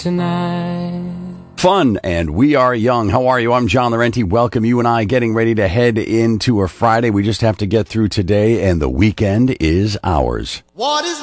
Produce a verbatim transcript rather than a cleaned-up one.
tonight. Fun, and we are young. How are you? I'm John Laurenti. Welcome you and I getting ready to head into a Friday. We just have to get through today, and the weekend is ours. What is